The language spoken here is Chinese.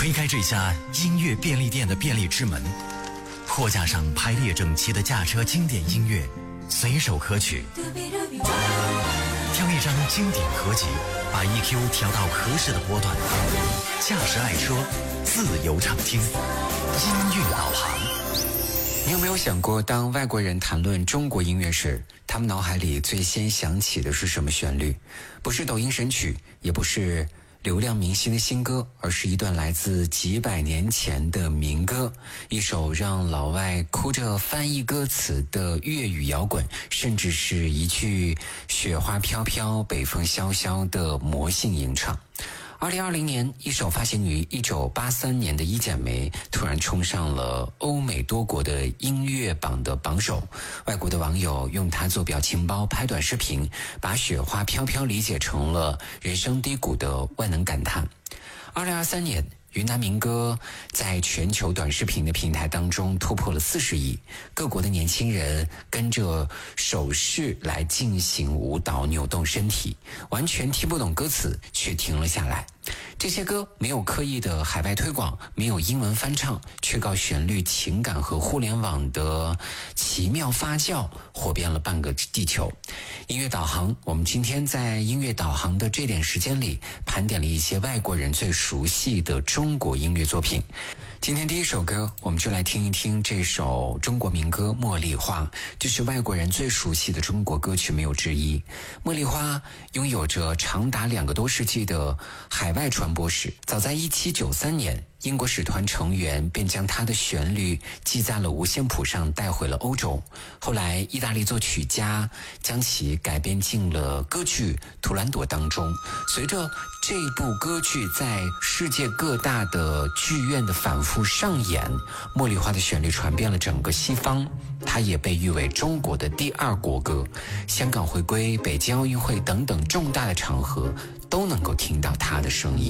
推开这家音乐便利店的便利之门，货架上排列整齐的驾车经典音乐，随手可取。挑一张经典合集，把 EQ 调到合适的波段，驾驶爱车，自由畅听，音乐导航。 你有没有想过，当外国人谈论中国音乐时，他们脑海里最先想起的是什么旋律？不是抖音神曲，也不是流量明星的新歌，而是一段来自几百年前的民歌，一首让老外哭着翻译歌词的粤语摇滚，甚至是一句雪花飘飘北风萧萧的魔性吟唱。2020年，一首发行于1983年的《一剪梅》突然冲上了欧美多国的音乐榜的榜首，外国的网友用它做表情包拍短视频，把雪花飘飘理解成了人生低谷的万能感叹。2023年，云南民歌在全球短视频的平台当中突破了40亿，各国的年轻人跟着手势来进行舞蹈，扭动身体，完全听不懂歌词，却停了下来。这些歌没有刻意的海外推广，没有英文翻唱，却靠旋律、情感和互联网的奇妙发酵，火遍了半个地球。音乐导航，我们今天在音乐导航的这点时间里，盘点了一些外国人最熟悉的中国音乐作品。今天第一首歌，我们就来听一听这首中国民歌《茉莉花》，这是外国人最熟悉的中国歌曲，没有之一。茉莉花拥有着长达2个多世纪的海外传播史，早在1793年，英国使团成员便将它的旋律记在了五线谱上带回了欧洲，后来意大利作曲家将其改编进了歌剧《图兰朵》当中。随着这部歌剧在世界各大的剧院的反复上演，茉莉花的旋律传遍了整个西方，它也被誉为中国的第2国歌。香港回归、北京奥运会等等重大的场合都能够听到它的声音。